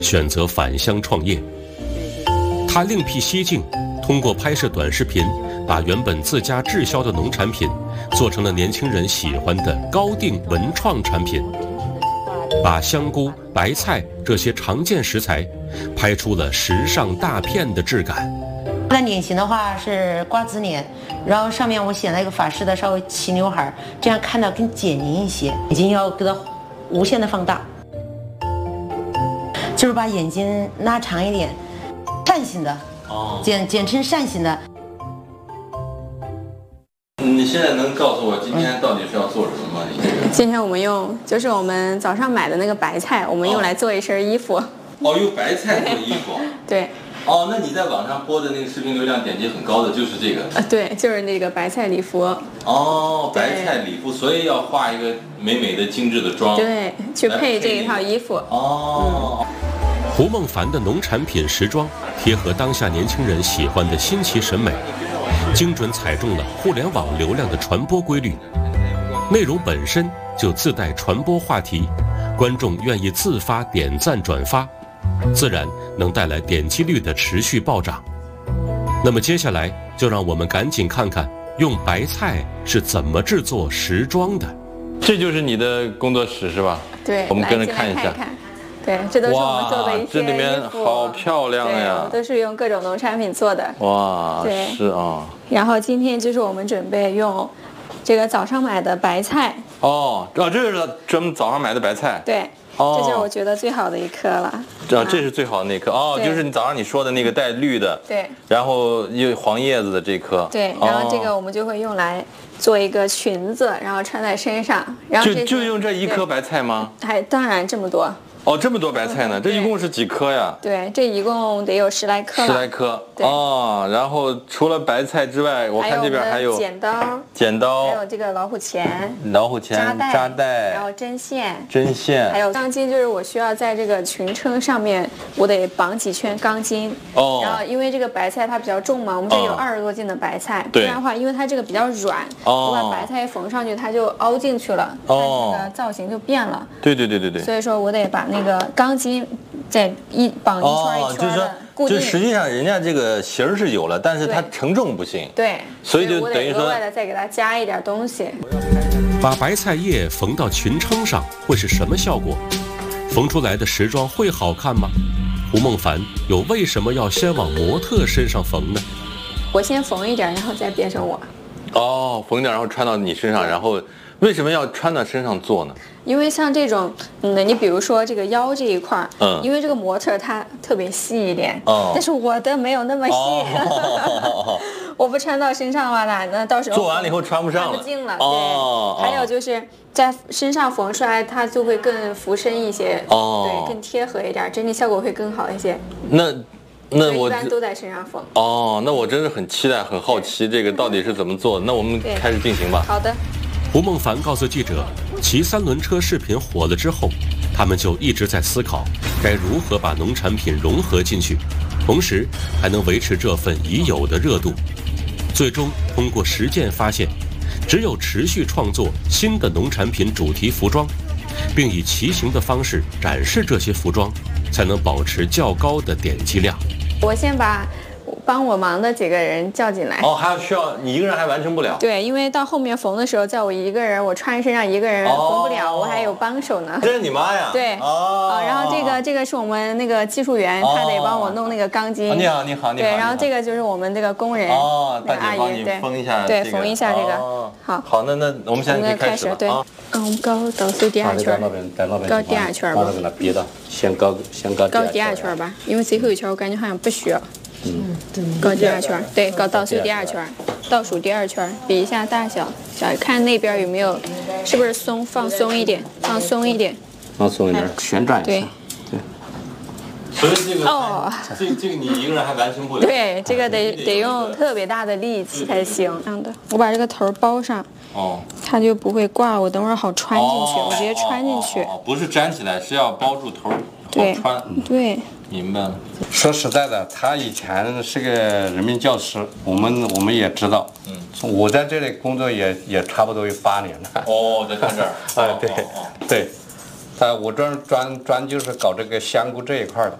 选择返乡创业。他另辟蹊径，通过拍摄短视频，把原本自家滞销的农产品做成了年轻人喜欢的高定文创产品，把香菇、白菜这些常见食材拍出了时尚大片的质感。 它的脸型的话是瓜子脸，然后上面我选了一个法式的稍微齐刘海，这样看到更减龄一些。眼睛要给它无限的放大，就是把眼睛拉长一点，扇形的，简称扇形的。 你现在能告诉我今天到底是要做什么吗？ 今天我们用就是我们早上买的那个白菜，我们用来做一身衣服。 哦，用白菜做衣服。 对。 哦，那你在网上播的那个视频流量点击很高的就是这个。 对，就是那个白菜礼服。 哦，白菜礼服，所以要画一个美美的、精致的妆。 对，去配这一套衣服。 哦。 胡梦凡的农产品时装贴合当下年轻人喜欢的新奇审美，精准踩中了互联网流量的传播规律。内容本身就自带传播话题，观众愿意自发点赞转发，自然能带来点击率的持续暴涨。那么接下来就让我们赶紧看看用白菜是怎么制作时装的。 这就是你的工作室是吧？ 对， 我们跟着看一下。 对，这都是我们做的一些衣服。 这里面好漂亮呀！ 都是用各种农产品做的。 哇， 对， 是啊。 然后今天就是我们准备用这个早上买的白菜。 哦，这是专门早上买的白菜。 对。这就是我觉得最好的一颗了。 这是最好的那颗哦，就是你早上你说的那个带绿的， 对， 然后有黄叶子的这颗， 对，然后这个我们就会用来做一个裙子，然后穿在身上，然后就用这一颗白菜吗？ 还当然这么多。 哦，这么多白菜呢？这一共是几颗呀？ 对，这一共得有10来颗。 10来颗。哦，然后除了白菜之外，我看这边还有剪刀， 还有这个老虎钳， 扎带， 然后针线， 还有钢筋，就是我需要在这个裙撑上面，我得绑几圈钢筋。 哦。 然后因为这个白菜它比较重嘛，我们这有20多斤的白菜， 这样的话，因为它这个比较软，我把白菜缝上去，它就凹进去了，它这个造型就变了。 对。 所以说我得把那个钢筋再绑一圈一圈的固定。 就实际上人家这个型是有了，但是它承重不行。 对， 所以就等于说额外的再给它加一点东西。 把白菜叶缝到裙撑上会是什么效果？缝出来的时装会好看吗？胡梦凡又为什么要先往模特身上缝呢？ 我先缝一点，然后再变成我。 哦，缝点然后穿到你身上，然后为什么要穿到身上做呢？ 因为像这种，你比如说这个腰这一块，因为这个模特它特别细一点，但是我的没有那么细，我不穿到身上的话，那到时候做完了以后穿不上了， 看不进了。对，还有就是在身上缝出来，它就会更浮身一些，对，更贴合一点，整体效果会更好一些。 那我一般都在身上缝。 那我真是很期待，很好奇这个到底是怎么做的。那我们开始进行吧。 好的。 胡梦凡告诉记者，骑3轮车视频火了之后，他们就一直在思考该如何把农产品融合进去，同时还能维持这份已有的热度。最终通过实践发现，只有持续创作新的农产品主题服装，并以骑行的方式展示这些服装，才能保持较高的点击量。 我先把帮我忙的几个人叫进来。 还需要你一个人还完成不了。 对，因为到后面缝的时候，叫我一个人，我穿身上一个人缝不了，我还有帮手呢。 这是你妈呀？ 对。然后这个是我们那个技术员，他得帮我弄那个钢筋。 你好。对， 然后这个就是我们这个工人。 大姐帮你缝一下。 对，缝一下这个。 好，那我们现在可以开始了。 对。高倒数第2圈。高第2圈吧。 先高第2圈吧，因为最后一圈我感觉好像不需要。高第2圈，对，高倒数第2圈，倒数第2圈，比一下大小，看那边有没有，是不是放松一点，放松一点， 旋转一下。 对。 所以这个你一个人还完成不了。 对，这个得用特别大的力气才行。这样的，我把这个头包上，它就不会挂，我等会儿好穿进去，我直接穿进去。 不是粘起来，是要包住头， 对， 好穿。 对。 明白了。 说实在的，他以前是个人民教师，我们也知道。我在这里工作也差不多有8年了。 在看这儿。 对。 我专就是搞这个香菇这一块的。